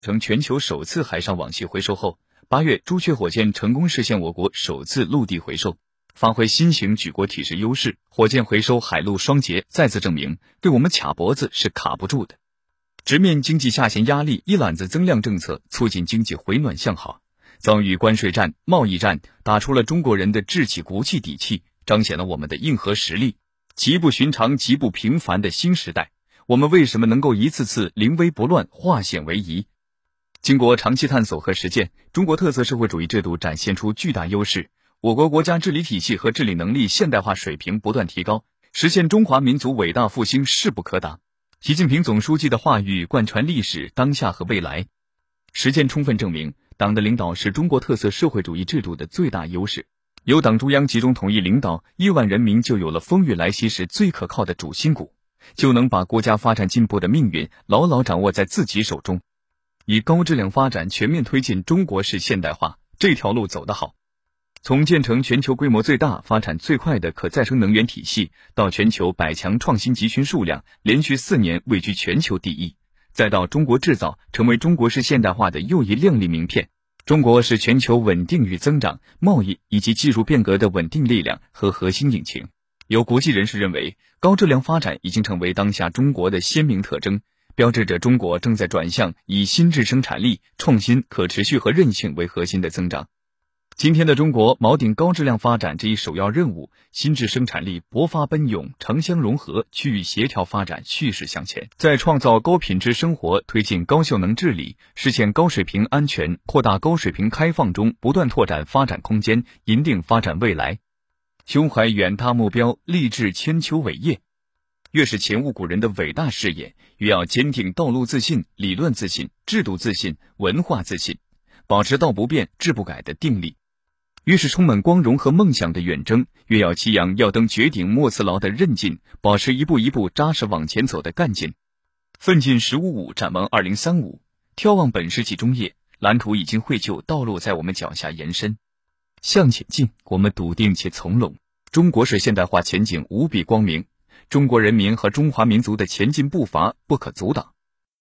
成全球首次海上网系回收后，8月朱雀火箭成功实现我国首次陆地回收，发挥新型举国体制优势，火箭回收海陆双节再次证明，对我们卡脖子是卡不住的。直面经济下行压力，一揽子增量政策促进经济回暖向好，遭遇关税战、贸易战，打出了中国人的志气、骨气、底气，彰显了我们的硬核实力。极不寻常、极不平凡的新时代，我们为什么能够一次次临危不乱、化险为夷？经过长期探索和实践，中国特色社会主义制度展现出巨大优势，我国国家治理体系和治理能力现代化水平不断提高，实现中华民族伟大复兴势不可挡。习近平总书记的话语贯穿历史、当下和未来，实践充分证明，党的领导是中国特色社会主义制度的最大优势。有党中央集中统一领导，亿万人民就有了风雨来袭时最可靠的主心骨，就能把国家发展进步的命运牢牢掌握在自己手中。以高质量发展全面推进中国式现代化，这条路走得好。从建成全球规模最大、发展最快的可再生能源体系，到全球100强创新集群数量连续4年位居全球第一，再到中国制造成为中国式现代化的又一亮丽名片，中国是全球稳定与增长、贸易以及技术变革的稳定力量和核心引擎。有国际人士认为，高质量发展已经成为当下中国的鲜明特征，标志着中国正在转向以新质生产力、创新、可持续和韧性为核心的增长。今天的中国锚定高质量发展这一首要任务，新质生产力勃发奔涌，城乡融合，区域协调发展蓄势向前，在创造高品质生活、推进高效能治理、实现高水平安全、扩大高水平开放中不断拓展发展空间，银定发展未来。胸怀远大目标，立志千秋伟业。越是前无古人的伟大事业，越要坚定道路自信、理论自信、制度自信、文化自信，保持道不变、志不改的定力。越是充满光荣和梦想的远征，越要激扬要登绝顶莫辞劳的韧劲，保持一步一步扎实往前走的干劲。奋进1055，展望2035，眺望本世纪中叶，蓝图已经绘就，道路在我们脚下延伸。向前进，我们笃定且从容。中国式现代化前景无比光明，中国人民和中华民族的前进步伐不可阻挡。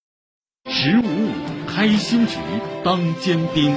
1055开新局，当尖兵。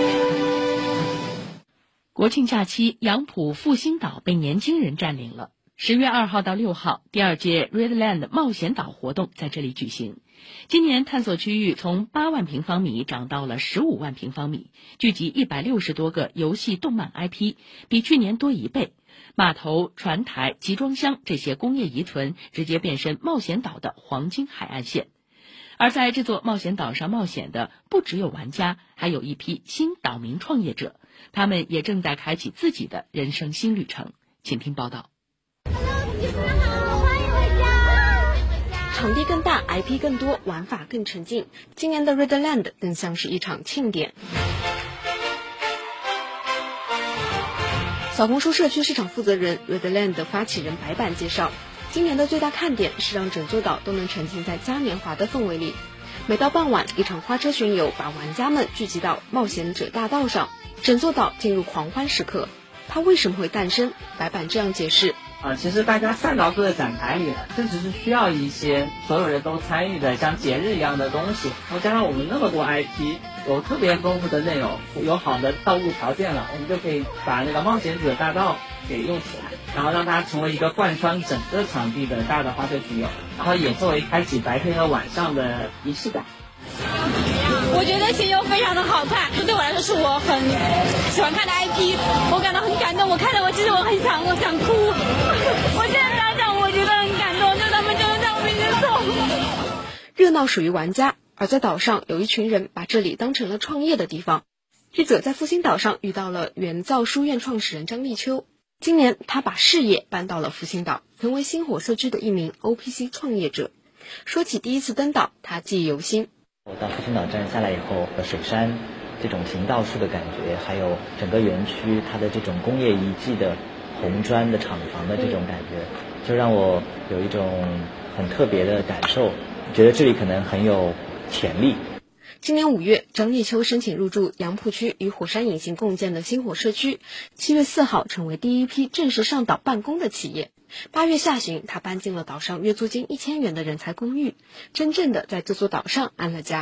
国庆假期，杨浦复兴岛被年轻人占领了。10月2号到6号，第2届 Redland 冒险岛活动在这里举行。今年探索区域从8万平方米涨到了15万平方米，聚集160多个游戏动漫 IP， 比去年多1倍。码头、船台、集装箱这些工业遗存直接变身冒险岛的黄金海岸线。而在这座冒险岛上冒险的不只有玩家，还有一批新岛民创业者，他们也正在开启自己的人生新旅程。请听报道。 场地更大， IP 更多，玩法更沉浸。今年的 Redland 更像是一场庆典。小红书社区市场负责人 Redland 的发起人白板介绍，今年的最大看点是让整座岛都能沉浸在嘉年华的氛围里。每到傍晚，一场花车巡游把玩家们聚集到冒险者大道上，整座岛进入狂欢时刻。它为什么会诞生？白板这样解释： 其实大家散到各个展台里了，这只是需要一些所有人都参与的像节日一样的东西。然后加上我们那么多 IP， 有特别丰富的内容，有好的道路条件了，我们就可以把那个冒险者大道给用起来，然后让它成为一个贯穿整个场地的大的花车巡游，然后也作为开启白天和晚上的仪式感。 我觉得巡游非常的好看，对我来说是我很喜欢看的 IP， 我感到很感动，我看了其实我想哭，我现在想想我觉得很感动，就他们就是在我面前走。 热闹属于玩家，而在岛上有一群人把这里当成了创业的地方。记者在复兴岛上遇到了原造书院创始人张立秋，今年他把事业搬到了复兴岛，成为星火社区的一名 OPC 创业者。说起第一次登岛，他记忆犹新。 我到复兴岛站下来以后，水山这种行道树的感觉，还有整个园区它的这种工业遗迹的红砖的厂房的这种感觉，就让我有一种很特别的感受，觉得这里可能很有潜力。 今年5月，张立秋申请入驻杨浦区与火山引擎共建的星火社区，7月4号成为第一批正式上岛办公的企业。8月下旬，他搬进了岛上月租金1000元的人才公寓，真正的在这座岛上安了家。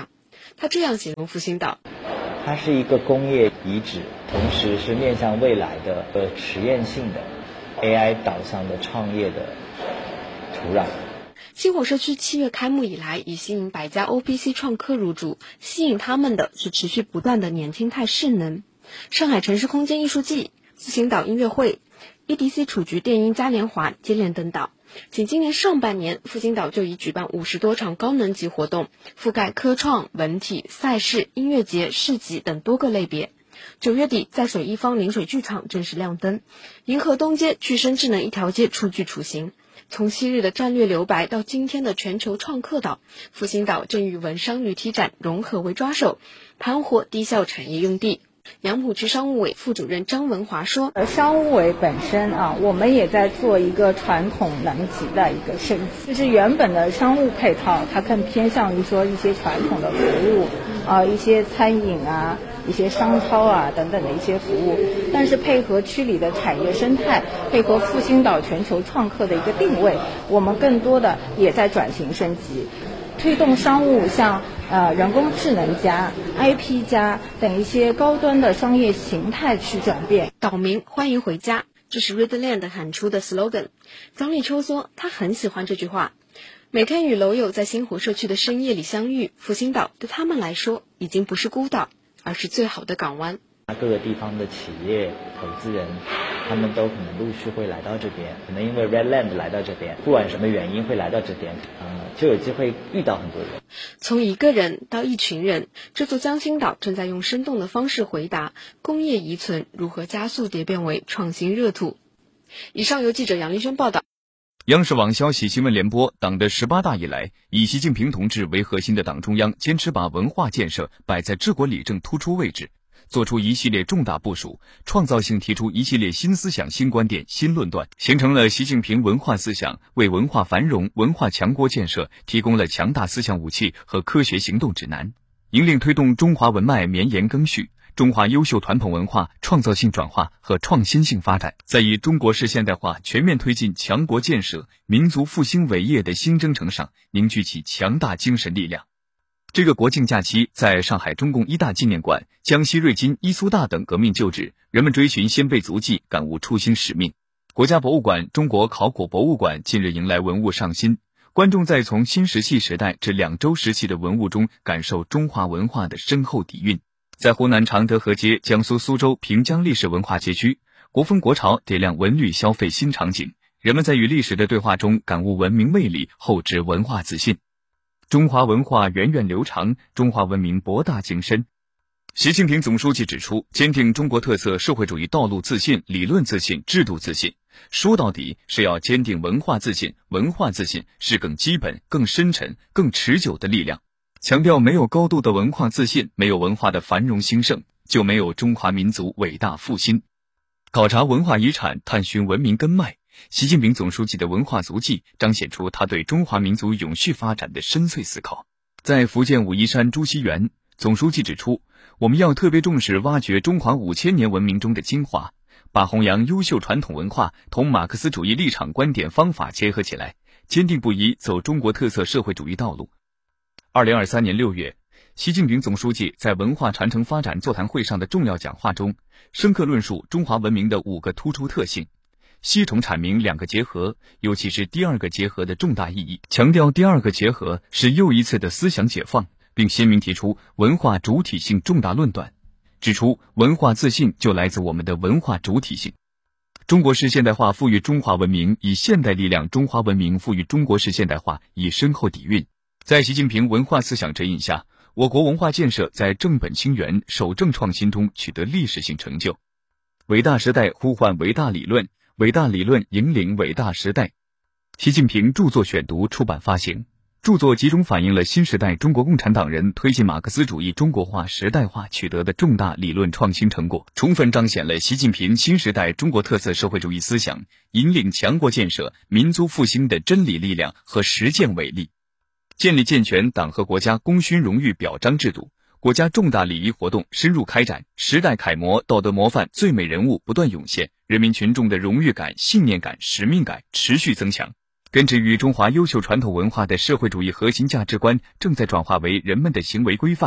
他这样形容复兴岛： 它是一个工业遗址，同时是面向未来的实验性的 AI 导向的创业的土壤。 星火社区7月开幕以来，以吸引100家 OPC 创科入驻，吸引他们的是持续不断的年轻态势能。上海城市空间艺术季、复兴岛音乐会、EDC 雏菊电音嘉年华接连登岛。仅今年上半年，复兴岛就已举办50多场高能级活动，覆盖科创、文体、赛事、音乐节、市集等多个类别。9月底，在水一方临水剧场正式亮灯，银河东街去深智能一条街初具雏形。从昔日的战略留白到今天的全球创客岛，复兴岛正与文商旅体展融合为抓手，盘活低效产业用地。杨浦区商务委副主任张文华说， 商务委本身我们也在做一个传统能级的一个升级，就是原本的商务配套它更偏向于说一些传统的服务一些餐饮一些商超等等的一些服务，但是配合区里的产业生态，配合复兴岛全球创客的一个定位，我们更多的也在转型升级，推动商务像人工智能加 IP 加等一些高端的商业形态去转变。 岛民欢迎回家，这是 Redland 喊出的 slogan。张立秋说他很喜欢这句话，每天与楼友在星火社区的深夜里相遇，复兴岛对他们来说已经不是孤岛，而是最好的港湾。 各个地方的企业投资人他们都可能陆续会来到这边，可能因为 Redland 来到这边，不管什么原因会来到这边就有机会遇到很多人。 从一个人到一群人，这座江心岛正在用生动的方式回答工业遗存如何加速蝶变为创新热土。以上由记者杨丽轩报道。 央视网消息新闻联播，党的18大以来，以习近平同志为核心的党中央坚持把文化建设摆在治国理政突出位置，做出一系列重大部署，创造性提出一系列新思想、新观点、新论断，形成了习近平文化思想，为文化繁荣、文化强国建设提供了强大思想武器和科学行动指南，引领推动中华文脉绵延更续，中华优秀传统文化创造性转化和创新性发展，在以中国式现代化全面推进强国建设、民族复兴伟业的新征程上凝聚起强大精神力量。这个国庆假期，在上海中共一大纪念馆、江西瑞金、伊苏大等革命旧址，人们追寻先辈足迹，感悟初心使命。国家博物馆、中国考古博物馆近日迎来文物上新，观众在从新石器时代至两周时期的文物中，感受中华文化的深厚底蕴。在湖南常德河街、江苏苏州平江历史文化街区，国风国潮点亮文旅消费新场景，人们在与历史的对话中感悟文明魅力，厚植文化自信。中华文化源远流长，中华文明博大精深。习近平总书记指出，坚定中国特色社会主义道路自信、理论自信、制度自信，说到底是要坚定文化自信，文化自信是更基本、更深沉、更持久的力量。强调没有高度的文化自信，没有文化的繁荣兴盛，就没有中华民族伟大复兴。考察文化遗产，探寻文明根脉，习近平总书记的文化足迹彰显出他对中华民族永续发展的深邃思考。在福建武夷山朱熹园，总书记指出，我们要特别重视挖掘中华5000年文明中的精华，把弘扬优秀传统文化同马克思主义立场观点方法结合起来，坚定不移走中国特色社会主义道路。2023年6月，习近平总书记在文化传承发展座谈会上的重要讲话中，深刻论述中华文明的5个突出特性，系统阐明2个结合，尤其是第2个结合的重大意义，强调第2个结合是又一次的思想解放，并鲜明提出文化主体性重大论断，指出文化自信就来自我们的文化主体性。中国式现代化赋予中华文明以现代力量，中华文明赋予中国式现代化以深厚底蕴。在习近平文化思想指引下，我国文化建设在正本清源、守正创新中取得历史性成就。伟大时代呼唤伟大理论，伟大理论引领伟大时代。习近平著作选读出版发行，著作集中反映了新时代中国共产党人推进马克思主义中国化时代化取得的重大理论创新成果，充分彰显了习近平新时代中国特色社会主义思想引领强国建设、民族复兴的真理力量和实践伟力。建立健全党和国家功勋荣誉表彰制度，国家重大礼仪活动深入开展，时代楷模、道德模范、最美人物不断涌现，人民群众的荣誉感、信念感、使命感持续增强。根植于中华优秀传统文化的社会主义核心价值观正在转化为人们的行为规范，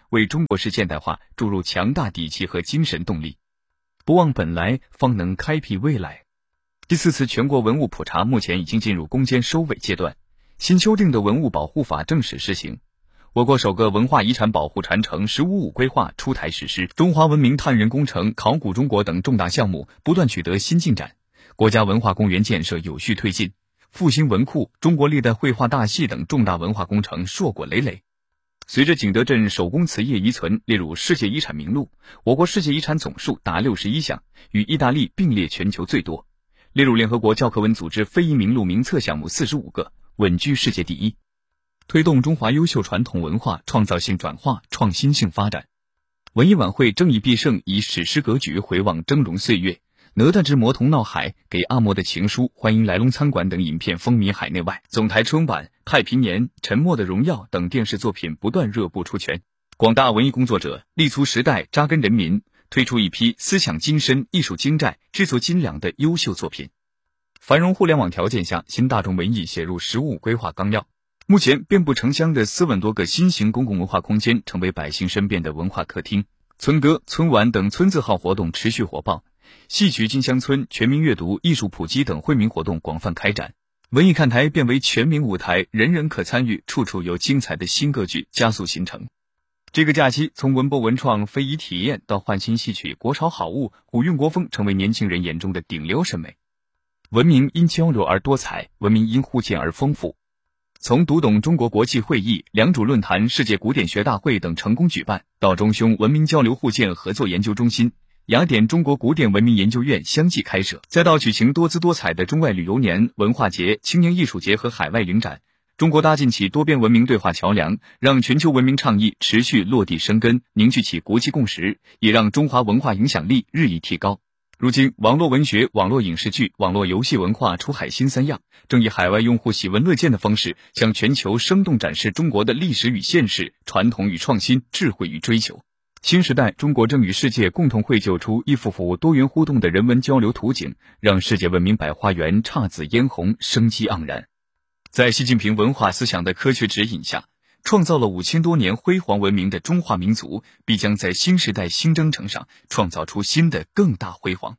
为中国式现代化注入强大底气和精神动力。不忘本来，方能开辟未来。第4次全国文物普查目前已经进入攻坚收尾阶段，新修订的文物保护法正式施行。我国首个文化遗产保护传承“15+5”规划出台实施，中华文明探源工程、考古中国等重大项目不断取得新进展，国家文化公园建设有序推进，复兴文库、中国历代绘画大戏等重大文化工程硕果累累。随着景德镇手工瓷业遗存列入世界遗产名录，我国世界遗产总数达61项，与意大利并列全球最多，列入联合国教科文组织非遗名录名册项目45个，稳居世界第一。推动中华优秀传统文化创造性转化、创新性发展。文艺晚会争议必胜，以史诗格局回望峥嵘岁月。哪吒之魔童闹海、给阿嬷的情书、欢迎来龙餐馆等影片风靡海内外，总台春晚、太平年、沉默的荣耀等电视作品不断热播出圈。广大文艺工作者力促时代、扎根人民，推出一批思想精深、艺术精湛、制作精良的优秀作品。繁荣互联网条件下，新大众文艺写入“15+5”规划纲要。目前，遍布城乡的4万多个新型公共文化空间成为百姓身边的文化客厅，村歌、村晚等村字号活动持续火爆，戏曲进乡村、全民阅读、艺术普及等惠民活动广泛开展，文艺看台变为全民舞台，人人可参与，处处有精彩的新格局加速形成。这个假期，从文博文创、非遗体验到焕新戏曲、国潮好物、古韵国风，成为年轻人眼中的顶流审美。文明因交流而多彩，文明因互鉴而丰富。从读懂中国国际会议、良渚论坛、世界古典学大会等成功举办，到中匈文明交流互鉴合作研究中心、雅典中国古典文明研究院相继开设，再到举行多姿多彩的中外旅游年、文化节、青年艺术节和海外影展，中国搭建起多边文明对话桥梁，让全球文明倡议持续落地生根，凝聚起国际共识，也让中华文化影响力日益提高。如今，网络文学、网络影视剧、网络游戏文化出海新3样，正以海外用户喜闻乐见的方式，向全球生动展示中国的历史与现实、传统与创新、智慧与追求。新时代，中国正与世界共同绘就出一幅幅多元互动的人文交流图景，让世界文明百花园姹紫嫣红，生机盎然。在习近平文化思想的科学指引下，创造了5000多年辉煌文明的中华民族，必将在新时代新征程上创造出新的更大辉煌。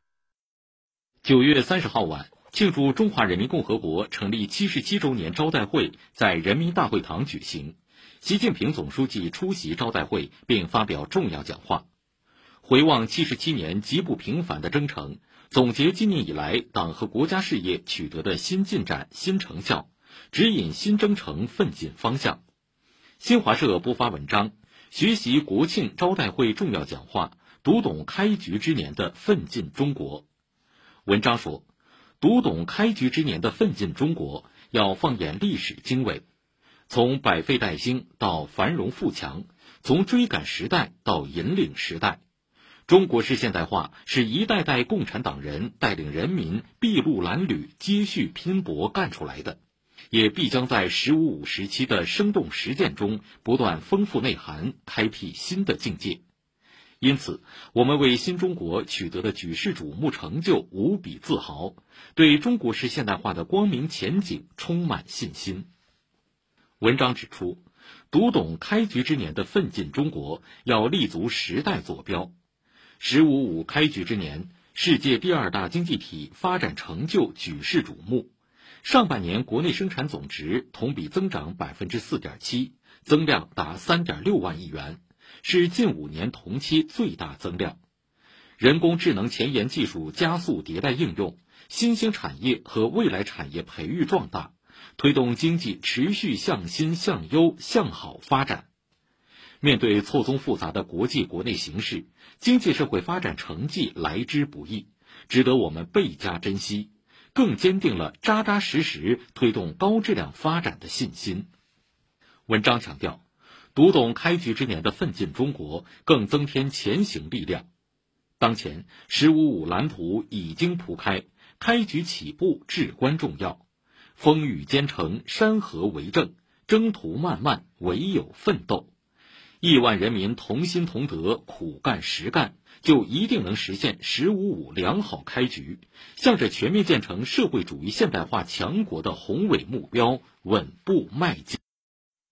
9月30号晚，庆祝中华人民共和国成立77周年招待会在人民大会堂举行。习近平总书记出席招待会并发表重要讲话，回望77年极不平凡的征程，总结今年以来党和国家事业取得的新进展、新成效，指引新征程奋进方向。新华社播发文章，学习国庆招待会重要讲话，读懂开局之年的奋进中国。文章说，读懂开局之年的奋进中国，要放眼历史经纬，从百废待兴到繁荣富强，从追赶时代到引领时代。中国式现代化是一代代共产党人带领人民筚路蓝缕、接续拼搏干出来的，也必将在15+5时期的生动实践中不断丰富内涵，开辟新的境界。因此，我们为新中国取得的举世瞩目成就无比自豪，对中国式现代化的光明前景充满信心。文章指出，读懂开局之年的奋进中国，要立足时代坐标。15+5开局之年，世界第2大经济体发展成就举世瞩目。上半年国内生产总值同比增长 4.7%， 增量达 3.6 万亿元，是近5年同期最大增量。人工智能前沿技术加速迭代应用，新兴产业和未来产业培育壮大，推动经济持续向新、向优、向好发展。面对错综复杂的国际国内形势，经济社会发展成绩来之不易，值得我们倍加珍惜，更坚定了扎扎实实推动高质量发展的信心。文章强调，读懂开局之年的奋进中国，更增添前行力量。当前15+5蓝图已经铺开，开局起步至关重要。风雨兼程，山河为证，征途漫漫，唯有奋斗。亿万人民同心同德，苦干实干，就一定能实现15+5良好开局，向着全面建成社会主义现代化强国的宏伟目标稳步迈进。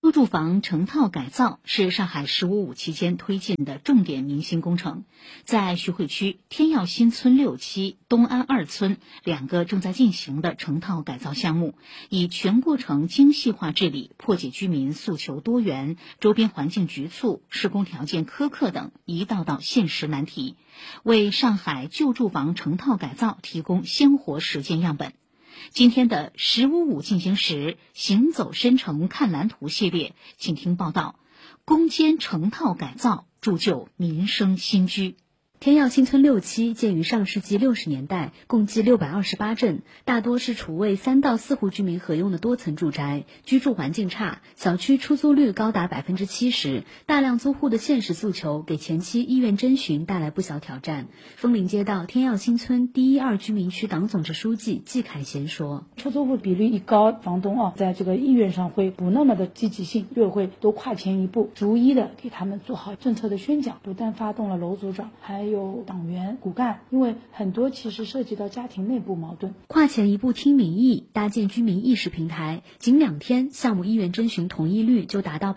救助房成套改造是上海“15+5”期间推进的重点民心工程。在徐汇区天耀新村6期、东安2村2个正在进行的成套改造项目，以全过程精细化治理，破解居民诉求多元、周边环境局促、施工条件苛刻等一道道现实难题，为上海救助房成套改造提供鲜活实践样本。今天的“15+5”进行时，行走深城看蓝图系列，请听报道：攻坚成套改造，铸就民生新居。 天耀新村6期建于上世纪60年代，共计628镇，大多是储为3到4户居民合用的多层住宅，居住环境差，小区出租率高达70%，大量租户的现实诉求给前期意愿征询带来不小挑战。枫林街道天耀新村第1、2居民区党总支书记季凯贤说：“ 出租户比率一高，房东在这个意愿上会不那么的积极性，就会多跨前一步，逐一的给他们做好政策的宣讲，不但发动了楼组长，还有党员骨干，因为很多其实涉及到家庭内部矛盾。 跨前一步听民意，搭建居民意识平台，仅2天，项目意愿征询同意率就达到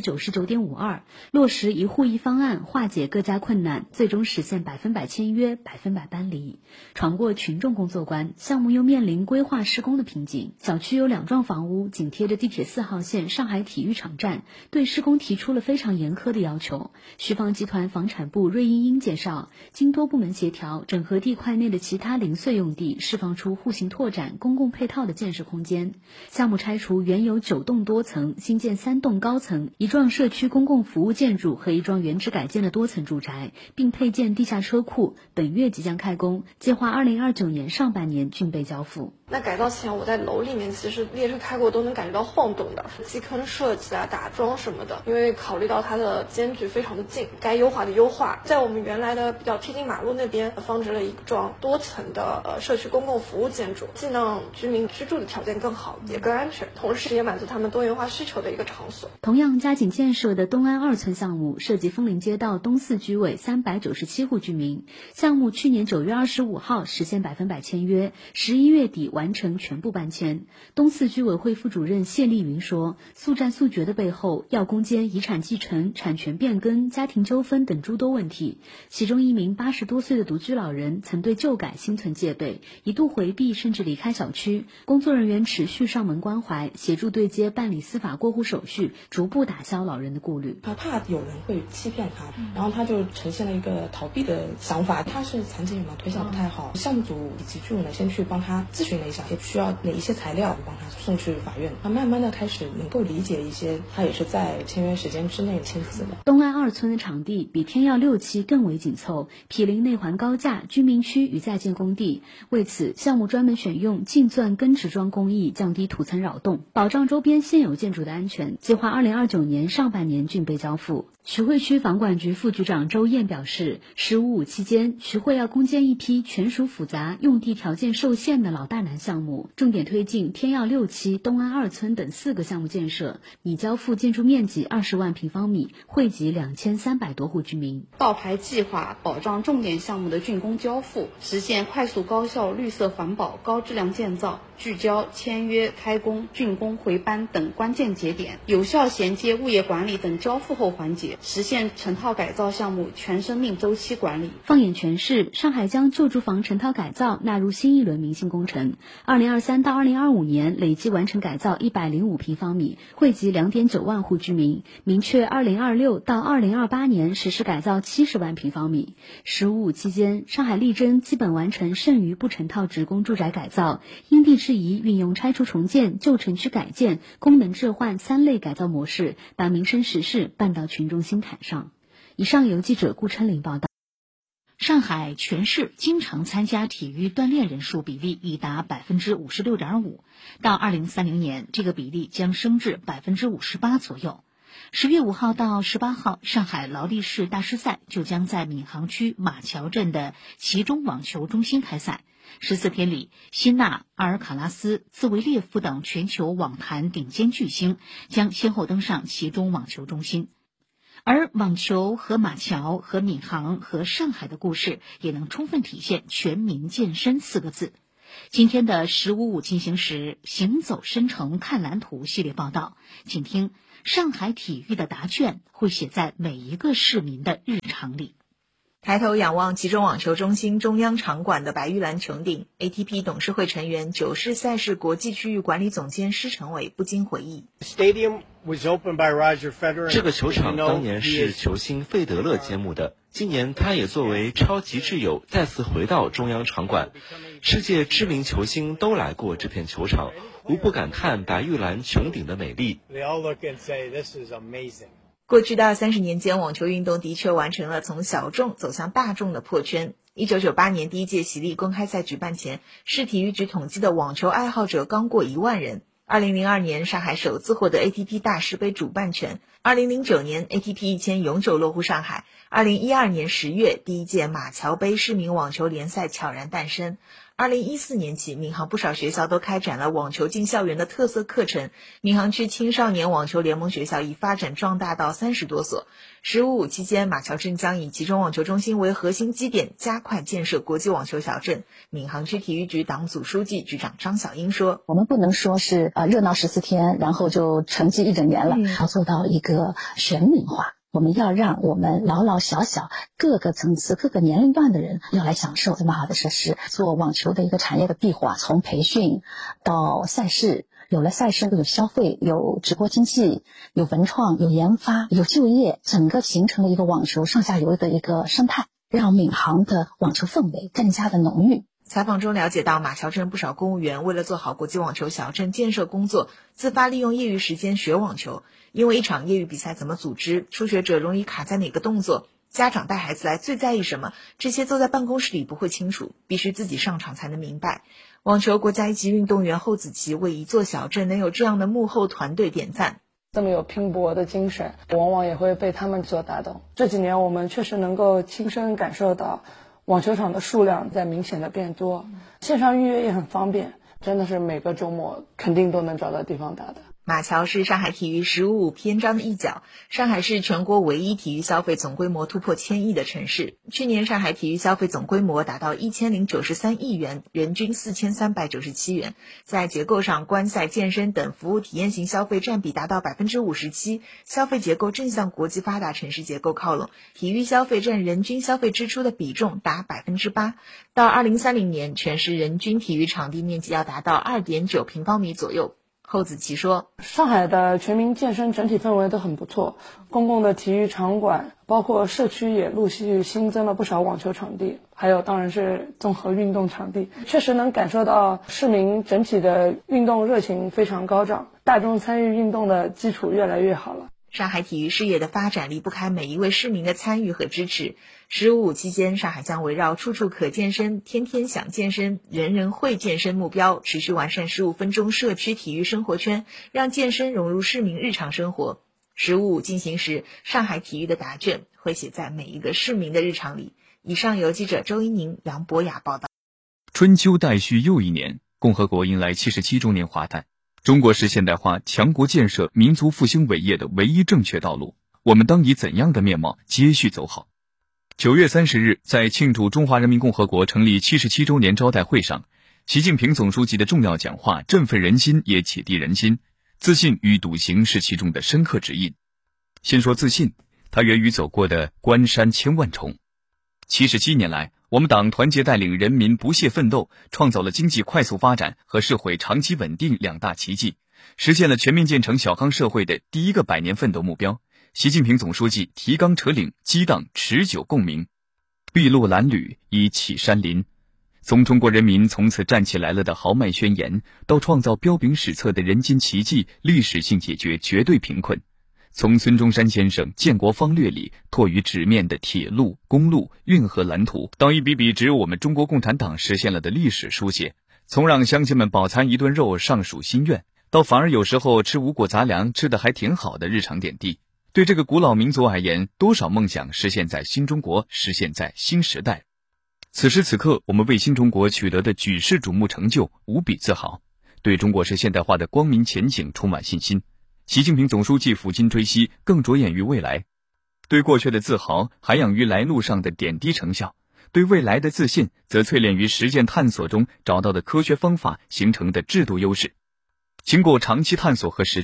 99.52%，落实一户一方案，化解各家困难，最终实现100%签约，100%搬离。闯过群众工作关，项目又面临规划施工的瓶颈。小区有2幢房屋紧贴着地铁4号线上海体育场站，对施工提出了非常严苛的要求。徐房集团房产部芮英英介绍，经多部门协调，整合地块内的其他零碎用地，释放出户型拓展、公共配套的建设空间。项目拆除原有9栋多层，新建3栋高层、1幢社区公共服务建筑和1幢原址改建的多层住宅，并配建地下车库，本月即将开工，计划2029年上半年竣备交付。 那改造前我在楼里面其实列车开过都能感觉到晃动的，基坑设计打桩什么的，因为考虑到它的间距非常的近，该优化的优化。在我们原来的比较贴近马路那边放置了1幢多层的社区公共服务建筑，既让居民居住的条件更好，也更安全，同时也满足他们多元化需求的一个场所。 同样加紧建设的东安2村项目，涉及枫林街道东4居委397户居民，项目去年9月25号实现100%签约，11月底完成全部搬迁。东4居委会副主任谢丽云说，速战速决的背后要攻坚遗产继承、产权变更、家庭纠纷等诸多问题。其中1名80多岁的独居老人曾对旧改心存戒备，一度回避甚至离开小区，工作人员持续上门关怀，协助对接办理司法过户手续，逐步打消老人的顾虑。 他怕有人会欺骗他，然后他就呈现了一个逃避的想法。他是残疾人嘛，腿脚不太好，项目组以及居委呢先去帮他咨询了一下，也需要哪一些材料，帮他送去法院。他慢慢的开始能够理解一些，他也是在签约时间之内签字的。 东安2村的场地比天耀6期更为紧凑，毗邻内环高架、居民区与在建工地。为此，项目专门选用净钻根植桩工艺，降低土层扰动，保障周边现有建筑的安全。计划2029年上半年竣备交付。徐汇区房管局副局长周燕表示，“15+5”期间，徐汇要攻坚一批权属复杂、用地条件受限的老大难项目，重点推进天耀6期、东安2村等4个项目建设，拟交付建筑面积20万平方米，惠及2300多户居民。 倒排计划，保障重点项目的竣工交付，实现快速高效、绿色环保、高质量建造，聚焦签约、开工、竣工、回班等关键节点，有效衔接物业管理等交付后环节，实现成套改造项目全生命周期管理。 放眼全市，上海将救助房成套改造纳入新一轮民心工程。2023到2025年累计完成改造105平方米，惠及2.9万户居民。明确2026到2028年实施改造70万平方米。“15+5”期间，上海力争基本完成剩余不成套职工住宅改造，因地制宜运用拆除重建、旧城区改建、功能置换3类改造模式，把民生实事办到群众心坎上。以上由记者顾琛林报道。 上海全市经常参加体育锻炼人数比例已达56.5%，到2030年，这个比例将升至58%左右。10月5号到18号，上海劳力士大师赛就将在闵行区马桥镇的其中网球中心开赛。14天里，辛纳、阿尔卡拉斯、兹维列夫等全球网坛顶尖巨星将先后登上其中网球中心。而网球和马桥和闵行和上海的故事，也能充分体现全民健身4个字。今天的“15+5”进行时，行走深城看蓝图系列报道，请听上海体育的答卷会写在每一个市民的日常里。 抬头仰望其中网球中心中央场馆的白玉兰穹顶， ATP 董事会成员、九世赛事国际区域管理总监施成伟不禁回忆， 这个球场当年是球星费德勒揭幕的，今年他也作为超级挚友再次回到中央场馆，世界知名球星都来过这片球场，无不感叹白玉兰穹顶的美丽。 过去的20-30年间，网球运动的确完成了从小众走向大众的破圈。1998年第一届喜力公开赛举办前，市体育局统计的网球爱好者刚过1万人。2002年，上海首次获得 ATP 大师杯主办权。2009年 ATP 1000永久落户上海。2012年10月，第一届马桥杯市民网球联赛悄然诞生。2014年起，闵行不少学校都开展了网球进校园的特色课程。闵行区青少年网球联盟学校已发展壮大到30多所。15.5期间，马桥镇将以集中网球中心为核心基点，加快建设国际网球小镇。闵行区体育局党组书记、局长张小英说：“ 我们不能说是热闹14天，然后就沉寂1整年了，要做到一个全民化。我们要让我们老老小小各个层次各个年龄段的人要来享受这么好的设施，做网球的一个产业的闭环，从培训到赛事，有了赛事有消费，有直播经济，有文创，有研发，有就业，整个形成了一个网球上下游的一个生态，让闵行的网球氛围更加的浓郁。” 采访中了解到，马桥镇不少公务员为了做好国际网球小镇建设工作，自发利用业余时间学网球。因为一场业余比赛怎么组织，初学者容易卡在哪个动作，家长带孩子来最在意什么，这些坐在办公室里不会清楚，必须自己上场才能明白。网球国家一级运动员侯子琪为一座小镇能有这样的幕后团队点赞。 这么有拼搏的精神，往往也会被他们所打动。这几年我们确实能够亲身感受到网球场的数量在明显的变多，线上预约也很方便，真的是每个周末肯定都能找到地方打的。 马桥是上海体育15.5篇章的一角，上海是全国唯一体育消费总规模突破1000亿的城市。去年上海体育消费总规模达到1093亿元，人均4397元。在结构上，观赛、健身等服务体验型消费占比达到57%，消费结构正向国际发达城市结构靠拢，体育消费占人均消费支出的比重达8%。到2030年，全市人均体育场地面积要达到2.9平方米左右。侯子琪说：“ 上海的全民健身整体氛围都很不错，公共的体育场馆，包括社区也陆续新增了不少网球场地，还有当然是综合运动场地，确实能感受到市民整体的运动热情非常高涨，大众参与运动的基础越来越好了。” 上海体育事业的发展离不开每一位市民的参与和支持。15.5期间，上海将围绕处处可健身、天天想健身、人人会健身目标，持续完善15分钟社区体育生活圈，让健身融入市民日常生活。15.5进行时，上海体育的答卷会写在每一个市民的日常里。以上由记者周一宁、杨博雅报道。 春秋待续又一年，共和国迎来77周年华诞。中国是现代化、强国建设、民族复兴伟业的唯一正确道路，我们当以怎样的面貌接续走好？9月30日，在庆祝中华人民共和国成立77周年招待会上，习近平总书记的重要讲话振奋人心，也启迪人心。自信与笃行是其中的深刻指引。先说自信，它源于走过的关山千万重。77年来，我们党团结带领人民不懈奋斗，创造了经济快速发展和社会长期稳定2大奇迹，实现了全面建成小康社会的第一个100年奋斗目标。习近平总书记提纲挈领，激荡持久共鸣，筚路蓝缕，以启山林。从中国人民从此站起来了的豪迈宣言，到创造彪炳史册的人间奇迹，历史性解决绝对贫困。从孙中山先生《建国方略》里拓于纸面的铁路、公路、运河蓝图，到一笔笔只有我们中国共产党实现了的历史书写；从让乡亲们饱餐一顿肉尚属心愿，到反而有时候吃五谷杂粮吃得还挺好的日常点滴。对这个古老民族而言，多少梦想实现在新中国，实现在新时代。此时此刻，我们为新中国取得的举世瞩目成就无比自豪，对中国式现代化的光明前景充满信心。习近平总书记抚今追昔，更着眼于未来，对过去的自豪涵养于来路上的点滴成效，对未来的自信则淬炼于实践探索中找到的科学方法形成的制度优势。经过长期探索和实践，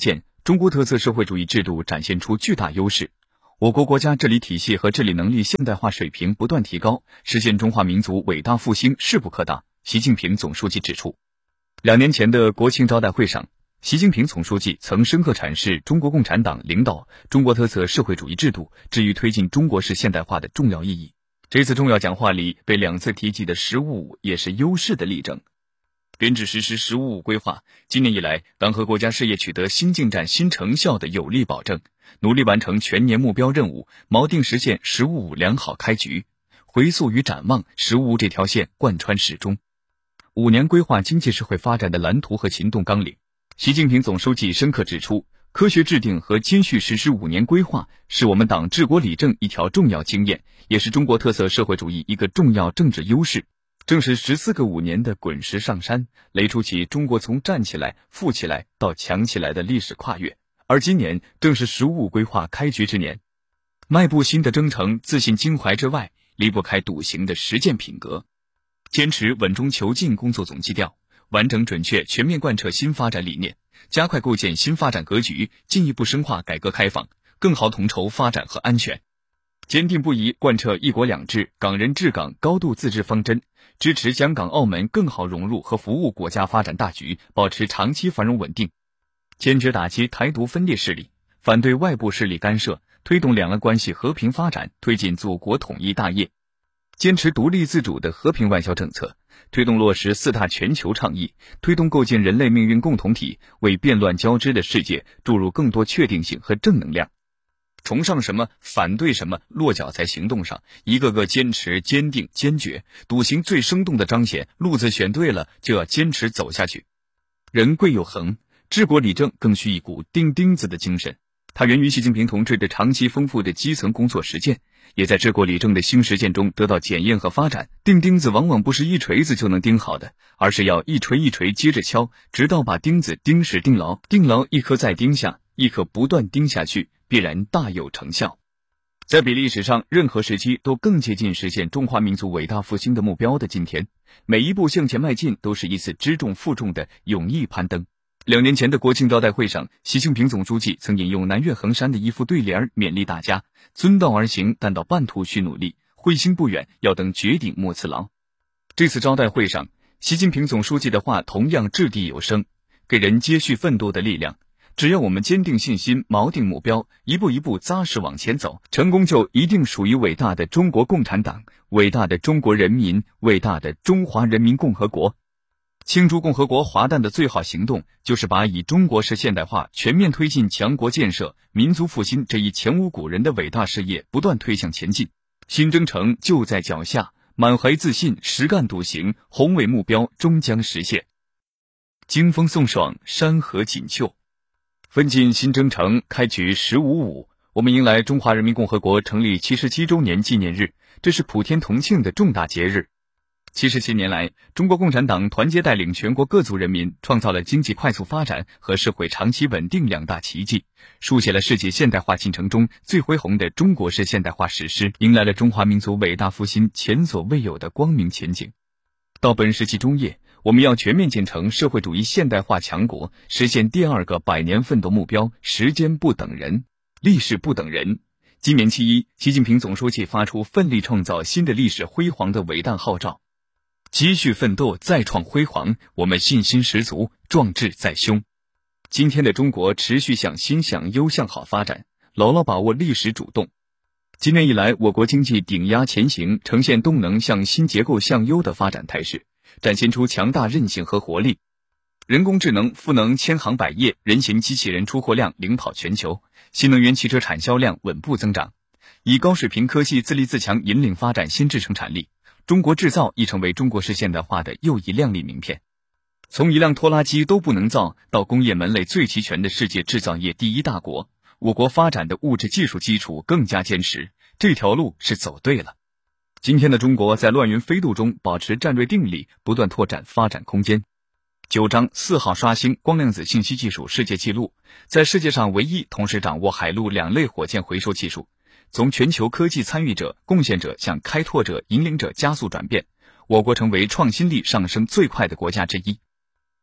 中国特色社会主义制度展现出巨大优势，我国国家治理体系和治理能力现代化水平不断提高，实现中华民族伟大复兴势不可挡。习近平总书记指出，2年前的国庆招待会上，习近平总书记曾深刻阐释中国共产党领导中国特色社会主义制度至于推进中国式现代化的重要意义。这次重要讲话里被2次提及的“15+5”也是优势的例证。编制实施“15+5”规划，今年以来，党和国家事业取得新进展、新成效的有力保证，努力完成全年目标任务，锚定实现“15+5”良好开局。回溯与展望，“15+5”这条线贯穿始终。5年规划经济社会发展的蓝图和行动纲领，习近平总书记深刻指出，科学制定和坚续实施5年规划是我们党治国理政一条重要经验，也是中国特色社会主义一个重要政治优势。正是14个5年的滚石上山，垒出起中国从站起来、富起来到强起来的历史跨越。而今年正是“15+5”规划开局之年，迈步新的征程，自信襟怀之外，离不开笃行的实践品格。坚持稳中求进工作总基调，完整准确全面贯彻新发展理念，加快构建新发展格局，进一步深化改革开放，更好统筹发展和安全。坚定不移贯彻一国两制、港人治港高度自治方针，支持香港、澳门更好融入和服务国家发展大局，保持长期繁荣稳定。坚决打击台独分裂势力，反对外部势力干涉，推动两岸关系和平发展，推进祖国统一大业。坚持独立自主的和平外交政策，推动落实4大全球倡议，推动构建人类命运共同体，为变乱交织的世界注入更多确定性和正能量。崇尚什么，反对什么，落脚在行动上，一个个坚持、坚定、坚决，笃行最生动的彰显。路子选对了，就要坚持走下去。人贵有恒，治国理政更需一股钉钉子的精神。它源于习近平同志的长期丰富的基层工作实践，也在治国理政的新实践中得到检验和发展。钉钉子往往不是一锤子就能钉好的，而是要一锤一锤接着敲，直到把钉子钉实钉牢，钉牢一颗再钉下，一颗不断钉下去，必然大有成效。在比历史上任何时期都更接近实现中华民族伟大复兴的目标的今天，每一步向前迈进都是一次知重负重的勇毅攀登。2年前的国庆招待会上，习近平总书记曾引用南岳衡山的一副对联，勉励大家遵道而行，但到半途需努力，会心不远，要等绝顶莫辞劳。这次招待会上，习近平总书记的话同样掷地有声，给人接续奋斗的力量。只要我们坚定信心，锚定目标，一步一步扎实往前走，成功就一定属于伟大的中国共产党、伟大的中国人民、伟大的中华人民共和国。庆祝共和国华诞的最好行动，就是把以中国式现代化全面推进强国建设、民族复兴这一前无古人的伟大事业不断推向前进。新征程就在脚下，满怀自信，实干笃行，宏伟目标终将实现。经风送爽，山河锦绣。奋进新征程，开局“15+5”，我们迎来中华人民共和国成立77周年纪念日，这是普天同庆的重大节日。77年来，中国共产党团结带领全国各族人民，创造了经济快速发展和社会长期稳定2大奇迹，书写了世界现代化进程中最恢宏的中国式现代化史诗，迎来了中华民族伟大复兴前所未有的光明前景。到本时期中叶，我们要全面建成社会主义现代化强国，实现第2个100年奋斗目标。时间不等人，历史不等人。今年7一，习近平总书记发出奋力创造新的历史辉煌的伟大号召，继续奋斗，再创辉煌，我们信心十足，壮志在胸。今天的中国持续向新、向优、向好发展，牢牢把握历史主动。今年以来，我国经济顶压前行，呈现动能向新、结构向优的发展态势，展现出强大韧性和活力。人工智能赋能千行百业，人形机器人出货量领跑全球，新能源汽车产销量稳步增长，以高水平科技自立自强引领发展新质生产力。中国制造已成为中国式现代化的又一亮丽名片。从一辆拖拉机都不能造到工业门类最齐全的世界制造业第1大国，我国发展的物质技术基础更加坚实，这条路是走对了。今天的中国在乱云飞渡中保持战略定力，不断拓展发展空间。9章4号刷新光量子信息技术世界纪录，在世界上唯一同时掌握海陆2类火箭回收技术，从全球科技参与者、贡献者向开拓者、引领者加速转变，我国成为创新力上升最快的国家之一。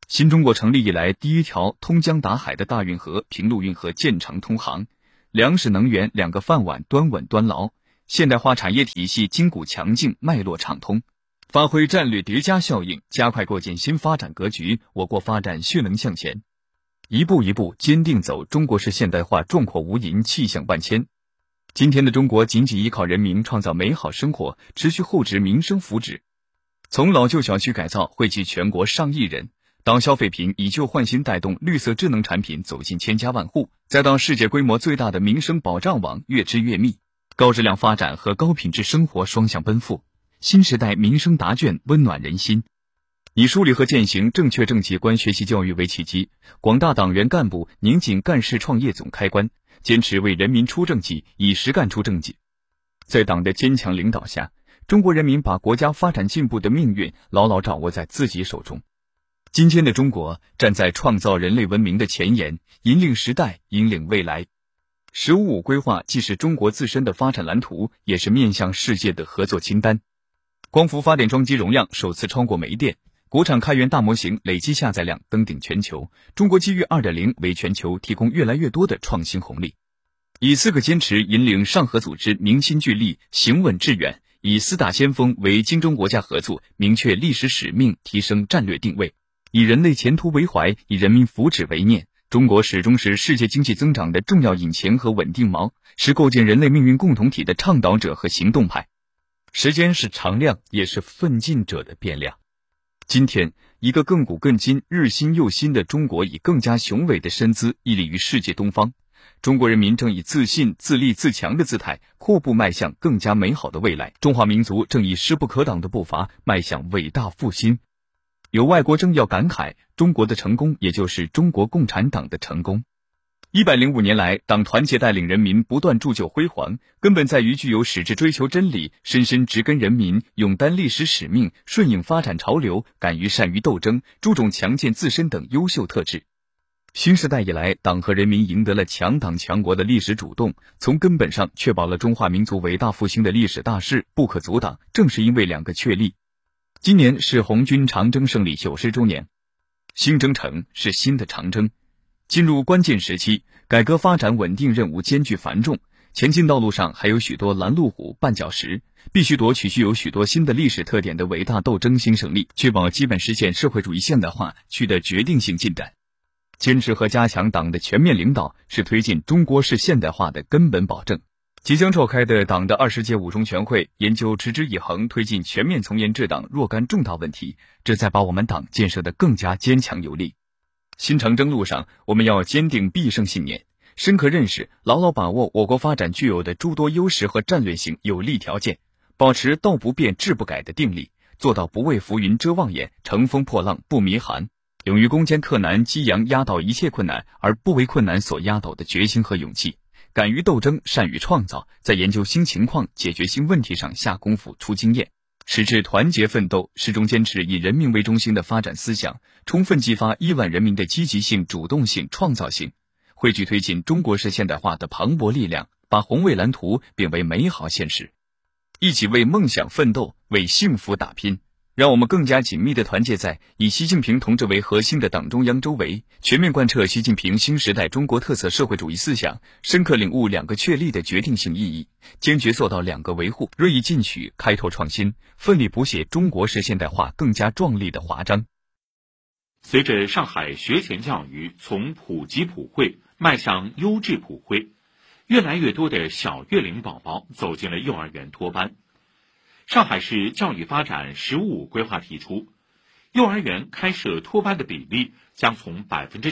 新中国成立以来第一条通江达海的大运河平陆运河建成通航，粮食能源两个饭碗端稳端牢，现代化产业体系筋骨强劲，脉络畅通，发挥战略叠加效应，加快构建新发展格局，我国发展迅能向前，一步一步坚定走中国式现代化壮阔无垠，气象万千。今天的中国紧紧依靠人民创造美好生活，持续厚植民生福祉。从老旧小区改造惠及全国上亿人，到消费品以旧换新带动绿色智能产品走进千家万户，再到世界规模最大的民生保障网越织越密，高质量发展和高品质生活双向奔赴，新时代民生答卷温暖人心。以梳理和践行正确正绩观学习教育为契机，广大党员干部拧紧干事创业总开关，坚持为人民出政绩，以实干出政绩。在党的坚强领导下，中国人民把国家发展进步的命运牢牢掌握在自己手中。今天的中国站在创造人类文明的前沿，引领时代，引领未来。“15五”规划既是中国自身的发展蓝图，也是面向世界的合作清单。光伏发电装机容量首次超过煤电，国产开源大模型累计下载量登顶全球，中国机遇 2.0 为全球提供越来越多的创新红利。以4个坚持引领上合组织明心聚力，行稳致远，以4大先锋为金中国家合作，明确历史使命，提升战略定位，以人类前途为怀，以人民福祉为念。中国始终是世界经济增长的重要引擎和稳定锚，是构建人类命运共同体的倡导者和行动派。时间是常量，也是奋进者的变量。今天，一个亘古亘今、日新又新的中国，以更加雄伟的身姿屹立于世界东方。中国人民正以自信、自立、自强的姿态，阔步迈向更加美好的未来。中华民族正以势不可挡的步伐，迈向伟大复兴。有外国政要感慨，中国的成功也就是中国共产党的成功。105年来，党团结带领人民不断铸就辉煌，根本在于具有矢志追求真理、深深植根人民、勇担历史使命、顺应发展潮流、敢于善于斗争、注重强健自身等优秀特质。新时代以来，党和人民赢得了强党强国的历史主动，从根本上确保了中华民族伟大复兴的历史大势不可阻挡。正是因为2个确立，今年是红军长征胜利90周年，新征程是新的长征。进入关键时期，改革发展稳定任务艰巨繁重，前进道路上还有许多拦路虎、绊脚石，必须夺取具有许多新的历史特点的伟大斗争新胜利，确保基本实现社会主义现代化取得决定性进展。坚持和加强党的全面领导，是推进中国式现代化的根本保证。即将召开的党的20届5中全会研究持之以恒推进全面从严治党若干重大问题，旨在把我们党建设得更加坚强有力。新长征路上，我们要坚定必胜信念，深刻认识、牢牢把握我国发展具有的诸多优势和战略性有利条件，保持道不变志不改的定力，做到不为浮云遮望眼，乘风破浪不迷寒，勇于攻坚克难，激扬压倒一切困难而不为困难所压倒的决心和勇气，敢于斗争，善于创造，在研究新情况、解决新问题上下功夫、出经验，使之团结奋斗，始终坚持以人民为中心的发展思想，充分激发亿万人民的积极性、主动性、创造性，汇聚推进中国式现代化的磅礴力量，把宏伟蓝图变为美好现实。一起为梦想奋斗，为幸福打拼。让我们更加紧密地团结在以习近平同志为核心的党中央周围，全面贯彻习近平新时代中国特色社会主义思想，深刻领悟2个确立的决定性意义，坚决做到2个维护，锐意进取，开拓创新，奋力谱写中国式现代化更加壮丽的华章。 随着上海学前教育从普及普惠迈向优质普惠，越来越多的小月龄宝宝走进了幼儿园托班。上海市教育发展“15五”规划提出，幼儿园开设托班的比例将从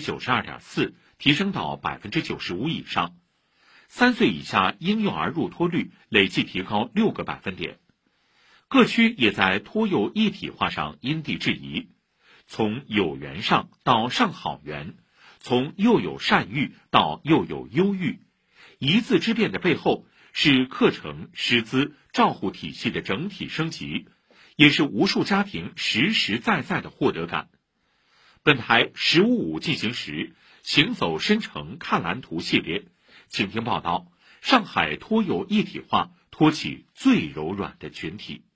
92.4% 提升到 95% 以上，3岁以下婴幼儿入托率累计提高6个百分点。各区也在托幼一体化上因地制宜，从有园上到上好园，从幼有善育到幼有优育，一字之变的背后是课程、师资、照护体系的整体升级，也是无数家庭实实在在的获得感。本台15五进行时，行走深城看蓝图系列，请听报道：上海托幼一体化托起最柔软的群体。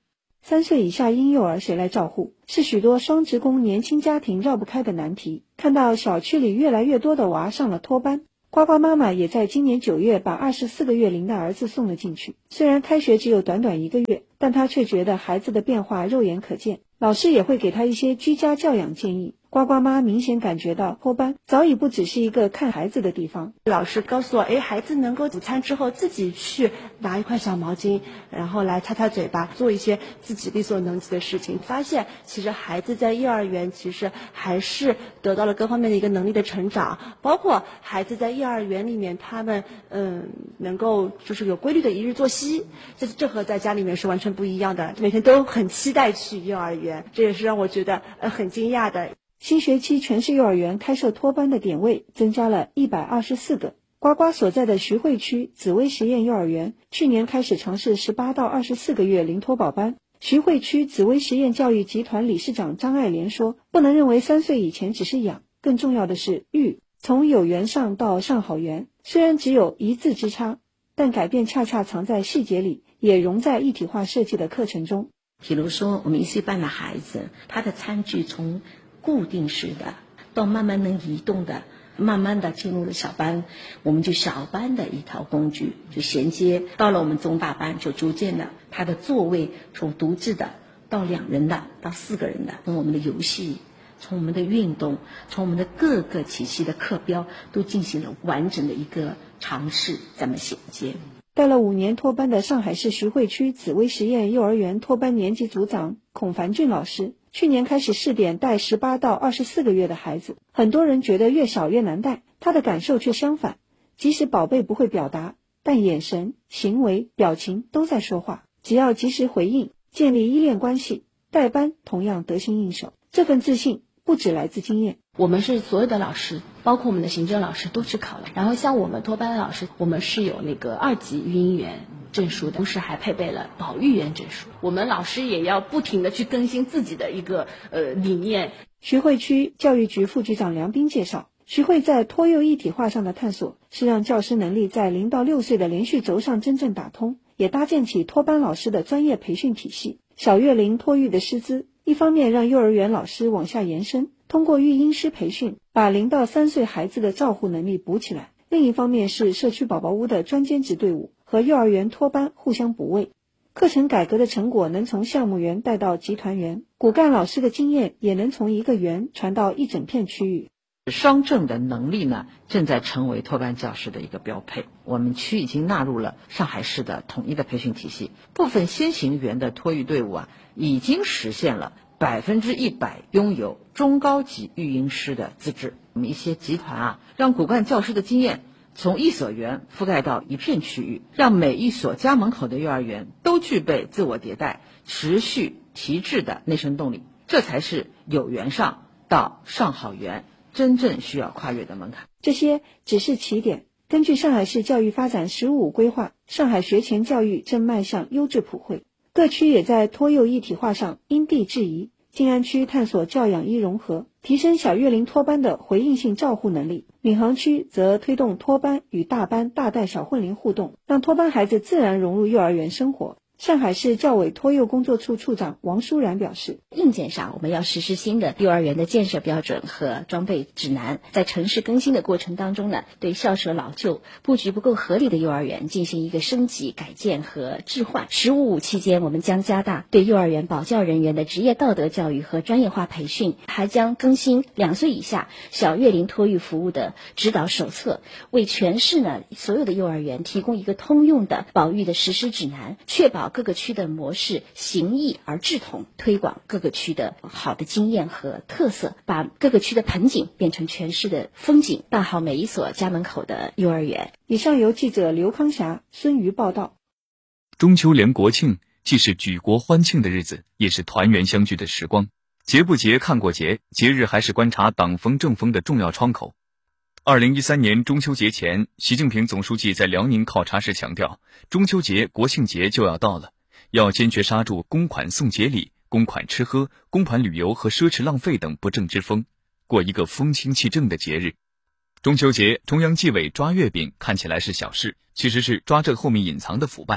3岁以下婴幼儿谁来照护，是许多双职工年轻家庭绕不开的难题。看到小区里越来越多的娃上了托班，呱呱妈妈也在今年9月把24个月龄的儿子送了进去。虽然开学只有短短1个月，但她却觉得孩子的变化肉眼可见，老师也会给他一些居家教养建议。呱呱妈明显感觉到托班早已不只是一个看孩子的地方。 老师告诉我，孩子能够午餐之后自己去拿一块小毛巾，然后来擦擦嘴巴，做一些自己力所能及的事情。发现其实孩子在幼儿园其实还是得到了各方面的一个能力的成长，包括孩子在幼儿园里面他们能够就是有规律的一日作息，这和在家里面是完全不一样的，每天都很期待去幼儿园，这也是让我觉得很惊讶的。 新学期全市幼儿园开设托班的点位增加了124个。呱呱所在的徐汇区紫薇实验幼儿园去年开始尝试18到24个月零托保班。徐汇区紫薇实验教育集团理事长张爱莲说，不能认为3岁以前只是养，更重要的是育。从有园上到上好园，虽然只有1字之差，但改变恰恰藏在细节里，也融在一体化设计的课程中。 比如说我们1岁半的孩子，他的餐具从固定式的到慢慢能移动的，慢慢的进入了小班，我们就小班的一套工具就衔接到了我们中大班，就逐渐的他的座位从独自的到2人的到4个人的，从我们的游戏，从我们的运动，从我们的各个体系的课标都进行了完整的一个尝试，咱们衔接。 带了5年托班的上海市徐汇区紫薇实验幼儿园托班年级组长孔凡俊老师，去年开始试点带18到24个月的孩子，很多人觉得越小越难带，他的感受却相反。即使宝贝不会表达，但眼神、行为、表情都在说话，只要及时回应，建立依恋关系，带班同样得心应手。这份自信不只来自经验。 我们是所有的老师，包括我们的行政老师都去考了，然后像我们托班的老师，我们是有那个2级育婴员证书的，同时还配备了保育员证书。我们老师也要不停的去更新自己的一个理念。 徐汇区教育局副局长梁斌介绍，徐汇在托幼一体化上的探索，是让教师能力在0到6岁的连续轴上真正打通，也搭建起托班老师的专业培训体系。小月龄托育的师资，一方面让幼儿园老师往下延伸，通过育婴师培训，把0到3岁孩子的照护能力补起来；另一方面是社区宝宝屋的专兼职队伍和幼儿园托班互相补位。课程改革的成果能从项目园带到集团园，骨干老师的经验也能从一个园传到一整片区域。 双证的能力呢，正在成为托班教师的一个标配。我们区已经纳入了上海市的统一的培训体系，部分先行园的托育队伍已经实现了100%拥有中高级育婴师的资质。我们一些集团让骨干教师的经验从1所园覆盖到一片区域，让每一所家门口的幼儿园都具备自我迭代、持续提质的内生动力。这才是有园上到上好园真正需要跨越的门槛。 这些只是起点。根据上海市教育发展15规划，上海学前教育正迈向优质普惠，各区也在托幼一体化上因地制宜。静安区探索教养一融合，提升小月龄托班的回应性照护能力；闵行区则推动托班与大班大带小混龄互动，让托班孩子自然融入幼儿园生活。上海市教委托幼工作处处长王舒然表示， 硬件上我们要实施新的幼儿园的建设标准和装备指南，在城市更新的过程当中呢，对校舍老旧、布局不够合理的幼儿园进行一个升级改建和置换。15.5期间，我们将加大对幼儿园保教人员的职业道德教育和专业化培训，还将更新2岁以下小月龄托育服务的指导手册，为全市呢所有的幼儿园提供一个通用的保育的实施指南，确保各个区的模式形异而志同，推广各个区的好的经验和特色，把各个区的盆景变成全市的风景，办好每一所家门口的幼儿园。 以上由记者刘康霞、孙瑜报道。 中秋连国庆既是举国欢庆的日子，也是团圆相聚的时光。节不节看过节，节日还是观察党风政风的重要窗口。2013年中秋节前，习近平总书记在辽宁考察时强调，中秋节、国庆节就要到了，要坚决刹住公款送节礼、公款吃喝、公款旅游和奢侈浪费等不正之风，过一个风清气正的节日。中秋节，中央纪委抓月饼看起来是小事，其实是抓这后面隐藏的腐败。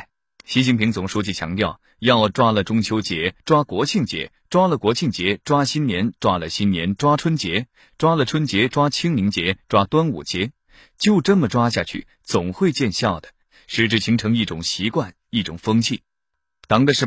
习近平总书记强调，要抓了中秋节，抓国庆节，抓了国庆节，抓新年，抓了新年，抓春节，抓了春节，抓清明节，抓端午节，就这么抓下去，总会见效的，使之形成一种习惯，一种风气。党的